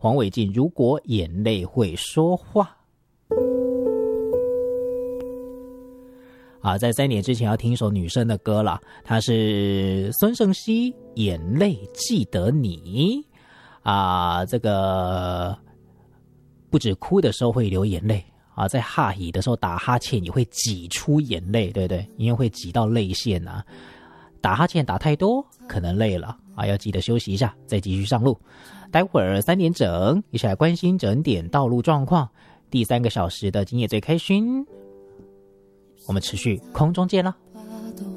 黄伟晋，如果眼泪会说话。在3点之前要听一首女生的歌啦，它是孙盛希《眼泪记得你》这个不止哭的时候会流眼泪在哈喜的时候打哈欠也会挤出眼泪，对不对？因为会挤到泪腺打哈欠打太多可能累了要记得休息一下，再继续上路。待会儿3点整一起来关心整点道路状况，第3个小时的今夜最开心，我们持续空中见了。